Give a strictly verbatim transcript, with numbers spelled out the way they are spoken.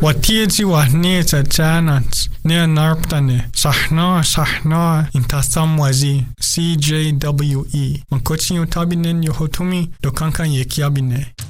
Watieji wa ne chanans ne narptane sahna sahna intasamwazi C J W E. Mankochi yotabinen yohotumi dokankan yekiabine.